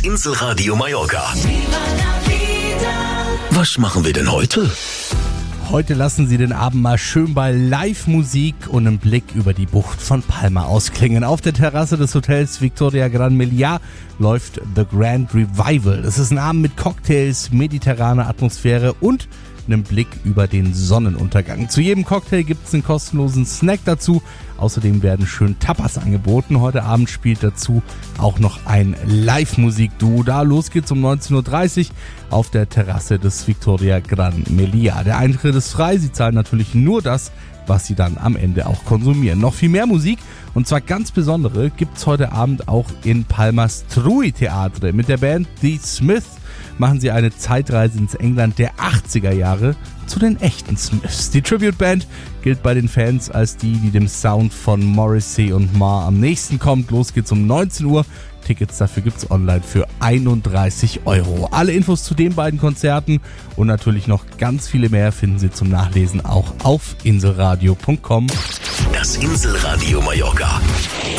Inselradio Mallorca. Was machen wir denn heute? Heute lassen Sie den Abend mal schön bei Live-Musik und einem Blick über die Bucht von Palma ausklingen. Auf der Terrasse des Hotels Victoria Gran Meliá läuft The Grand Revival. Das ist ein Abend mit Cocktails, mediterraner Atmosphäre und einem Blick über den Sonnenuntergang. Zu jedem Cocktail gibt es einen kostenlosen Snack dazu. Außerdem werden schön Tapas angeboten. Heute Abend spielt dazu auch noch ein Live-Musik-Duo da. Los geht's um 19.30 Uhr auf der Terrasse des Victoria Gran Meliá. Der Eintritt ist frei. Sie zahlen natürlich nur das, was Sie dann am Ende auch konsumieren. Noch viel mehr Musik, und zwar ganz besondere, gibt's heute Abend auch in Palmas Trui Theatre. Mit der Band The Smith machen sie eine Zeitreise ins England der 80er Jahre zu den echten Smiths. Die Tribute-Band gilt bei den Fans als die dem Sound von Morrissey und Marr am nächsten kommt. Los geht's um 19 Uhr. Tickets dafür gibt's online für 31 €. Alle Infos zu den beiden Konzerten und natürlich noch ganz viele mehr finden Sie zum Nachlesen auch auf inselradio.com. Das Inselradio Mallorca.